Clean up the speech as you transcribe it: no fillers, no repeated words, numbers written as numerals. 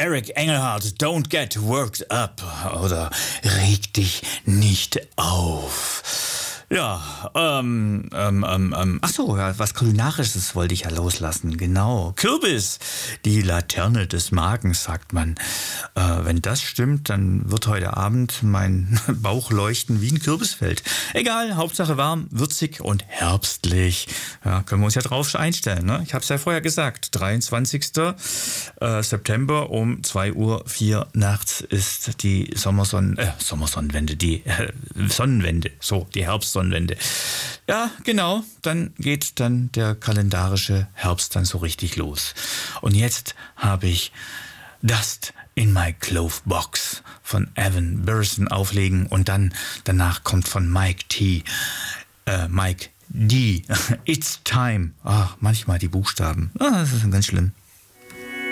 Eric Engelhardt, Don't Get Worked Up oder Reg dich nicht auf. Ja, ach so, ja, was Kulinarisches wollte ich ja loslassen, genau. Kürbis, die Laterne des Magens, sagt man. Wenn das stimmt, dann wird heute Abend mein Bauch leuchten wie ein Kürbisfeld. Egal, Hauptsache warm, würzig und herbstlich. Ja, können wir uns ja drauf einstellen, ne? Ich habe es ja vorher gesagt, 23. September um 2:04 Uhr nachts ist die Sommersonnenwende, die Sonnenwende, so, die Herbstsonnenwende. Ja, genau, dann geht dann der kalendarische Herbst dann so richtig los. Und jetzt habe ich Dust in My Clove Box von Evan Burrison auflegen und dann danach kommt von Mike D. It's Time. Ach, manchmal die Buchstaben. Das ist ganz schlimm.